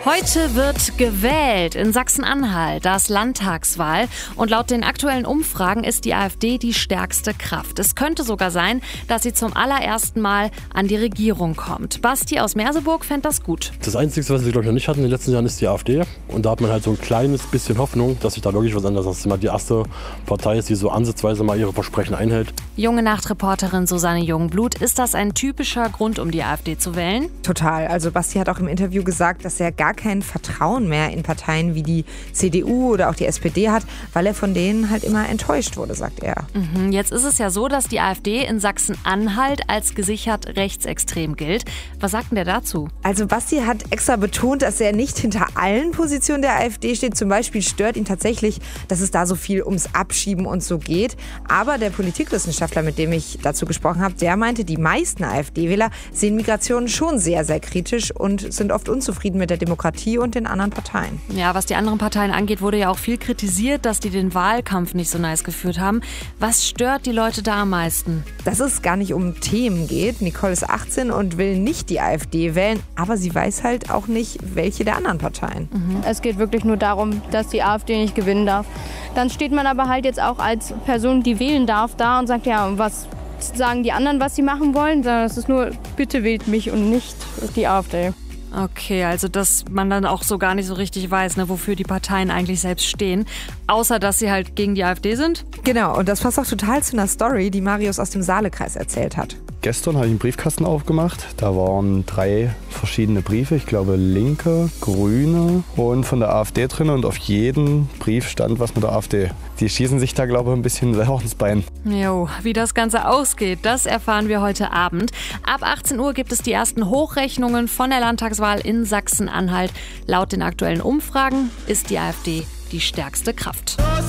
Heute wird gewählt in Sachsen-Anhalt, da ist Landtagswahl. Und laut den aktuellen Umfragen ist die AfD die stärkste Kraft. Es könnte sogar sein, dass sie zum allerersten Mal an die Regierung kommt. Basti aus Merseburg fände das gut. Das Einzige, was wir, glaube ich, noch nicht hatten in den letzten Jahren, ist die AfD. Und da hat man halt so ein kleines bisschen Hoffnung, dass sich da wirklich was ändert. Dass es mal die erste Partei ist, die so ansatzweise mal ihre Versprechen einhält. Junge Nachtreporterin Susanne Jungblut, ist das ein typischer Grund, um die AfD zu wählen? Total. Also Basti hat auch im Interview gesagt, dass er gar kein Vertrauen mehr in Parteien wie die CDU oder auch die SPD hat, weil er von denen halt immer enttäuscht wurde, sagt er. Jetzt ist es ja so, dass die AfD in Sachsen-Anhalt als gesichert rechtsextrem gilt. Was sagt denn der dazu? Also Basti hat extra betont, dass er nicht hinter allen Positionen der AfD steht. Zum Beispiel stört ihn tatsächlich, dass es da so viel ums Abschieben und so geht. Aber der Politikwissenschaftler, mit dem ich dazu gesprochen habe, der meinte, die meisten AfD-Wähler sehen Migration schon sehr, sehr kritisch und sind oft unzufrieden mit der Demokratie und den anderen Parteien. Ja, was die anderen Parteien angeht, wurde ja auch viel kritisiert, dass die den Wahlkampf nicht so nice geführt haben. Was stört die Leute da am meisten? Dass es gar nicht um Themen geht. Nicole ist 18 und will nicht die AfD wählen, aber sie weiß halt auch nicht, welche der anderen Parteien. Es geht wirklich nur darum, dass die AfD nicht gewinnen darf. Dann steht man aber halt jetzt auch als Person, die wählen darf, da und sagt, ja, was sagen die anderen, was sie machen wollen? Das ist nur, bitte wählt mich und nicht die AfD. Okay, also dass man dann auch so gar nicht so richtig weiß, ne, wofür die Parteien eigentlich selbst stehen, außer dass sie halt gegen die AfD sind. Genau, und das passt auch total zu einer Story, die Marius aus dem Saalekreis erzählt hat. Gestern habe ich einen Briefkasten aufgemacht. Da waren 3 verschiedene Briefe. Ich glaube Linke, Grüne und von der AfD drin. Und auf jedem Brief stand was mit der AfD. Die schießen sich da, glaube ich, ein bisschen selber ins Bein. Jo, wie das Ganze ausgeht, das erfahren wir heute Abend. Ab 18 Uhr gibt es die ersten Hochrechnungen von der Landtagswahl in Sachsen-Anhalt. Laut den aktuellen Umfragen ist die AfD die stärkste Kraft.